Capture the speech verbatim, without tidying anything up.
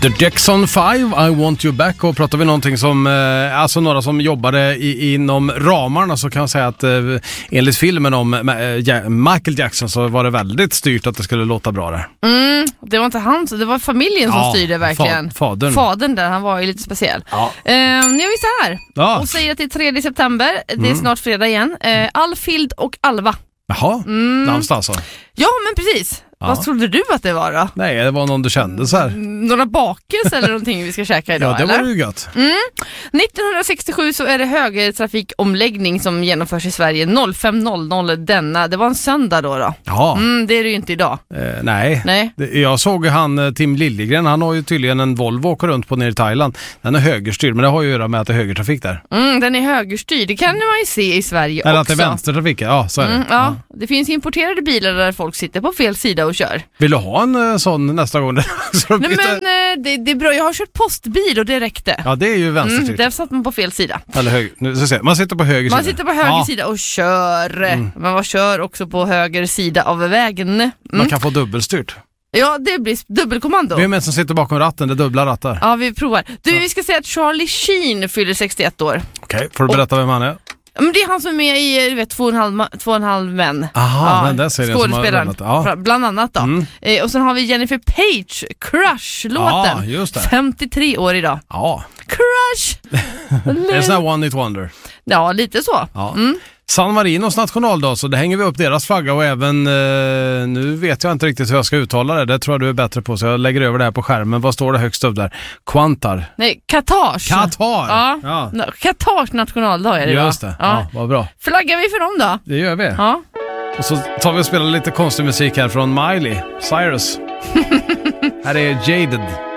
The Jackson five, I want you back. Och pratar vi någonting som, eh, alltså några som jobbade i, inom ramarna, så kan jag säga att eh, enligt filmen om eh, Michael Jackson så var det väldigt styrt att det skulle låta bra där. Mm, det var inte han, det var familjen som ja, styrde verkligen. Fa- fadern. Fadern där, han var ju lite speciell. Ja. Eh, nu är vi så här Ja. och säger att det är tredje september, det är Mm. snart fredag igen. Eh, Alfild och Alva. Jaha, Mm. namnsdag alltså. Ja, men precis. Ja. Vad trodde du att det var då? Nej, det var någon du kände så här. Några bakelse eller någonting vi ska käka idag, Ja, det eller? var ju gött. Mm. nittonhundrasextiosju så är det högertrafikomläggning som genomförs i Sverige noll fem noll noll denna. Det var en söndag då då. Ja. Mm, det är det ju inte idag. Eh, nej. Nej. Det- Jag såg han eh, Tim Liljegren, han har ju tydligen en Volvo åker runt på nere i Thailand. Den är högerstyrd, men det har ju att göra med att det är högertrafik där. Mm, den är högerstyrd. Det kan man ju se i Sverige Eller också. att det är vänstertrafik, ja så är det. Mm, ja. Det finns importerade bilar där folk sitter på fel sida och kör. Vill du ha en eh, sån nästa gång? Så Nej, byter- men eh, det, det är bra. Jag har kört postbil och det räckte. Ja, det är ju Mm, vänsterstyrt. där satt man på fel sida. Eller höger. Nu ska jag se. Man sitter på höger Man sida. sitter på höger Ja, sida och kör. Men man kör också på höger sida av vägen. Mm. man kan få dubbelstyrt. Ja, det blir dubbelkommando. Vem är det som sitter bakom ratten? Det är dubbla rattar. Ja, vi provar. Du, vi ska säga att Charlie Sheen fyller sextioett år. Okej, får du berätta vem han är? Men det är han som är med i, du vet, två och en halv, ma- två och en halv män. Aha, den där serien som har skådespelaren, rullat. Ja. fra- bland annat då. Mm. Eh, och sen har vi Jennifer Page, Crush-låten. Ja, just det. femtiotre år idag. Ja, Crush! det är en sån här one hit wonder. Ja, lite så. Ja. Mm. San Marinos nationaldag, så det hänger vi upp deras flagga och även, eh, nu vet jag inte riktigt hur jag ska uttala det, det tror jag du är bättre på, så jag lägger över det här på skärmen. Vad står det högst upp där? Kvantar. Nej, Katars. Qatar! Ja. Ja. No, Katars nationaldag är det Just då. det, ja. Vad bra. Flaggar vi för dem då? Det gör vi. Ja. Och så tar vi och spelar lite konstig musik här från Miley Cyrus. Här är Jaded.